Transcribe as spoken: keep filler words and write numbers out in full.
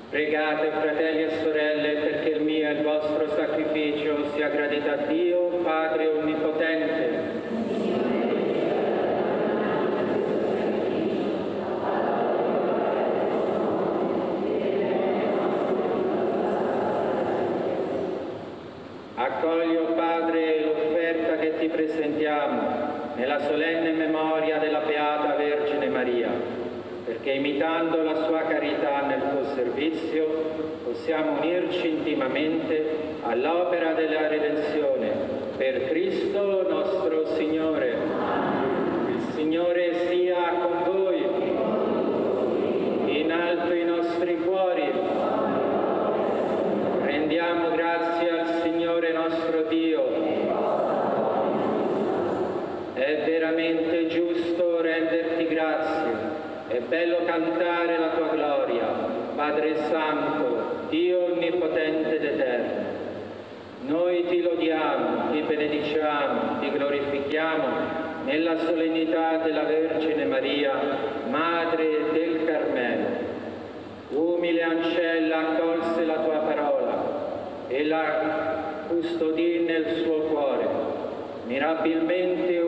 Pregate, fratelli e sorelle, perché il mio e il vostro sacrificio sia gradito a Dio, Padre Onnipotente. Accogli, o Padre, l'offerta che ti presentiamo nella solenne memoria della Beata Vergine Maria, perché imitando la sua carità nel tuo servizio possiamo unirci intimamente all'opera della redenzione. Per Cristo nostro Signore. Il Signore sia con voi. In alto i nostri cuori. Rendiamo grazie al Signore nostro Dio. È veramente giusto renderti grazie. È bello cantare la tua gloria, Padre Santo, Dio Onnipotente ed Eterno. Noi ti lodiamo, ti benediciamo, ti glorifichiamo nella solennità della Vergine Maria, Madre del Carmelo. Umile ancella accolse la tua parola e la custodì nel suo cuore. Mirabilmente